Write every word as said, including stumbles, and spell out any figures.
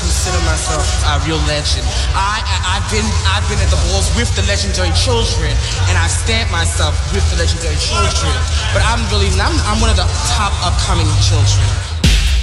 consider myself a real legend. I, I I've been I've been at the balls with the legendary children, and I've stamped myself with the legendary children. But I'm really I'm I'm one of the top upcoming children.